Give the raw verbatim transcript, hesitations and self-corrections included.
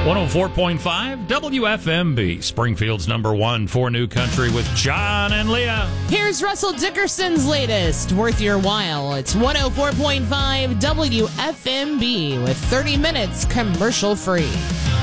one oh four point five W F M B, Springfield's number one for New Country with John and Leah. Here's Russell Dickerson's latest, worth your while. It's one oh four point five W F M B with thirty minutes commercial free.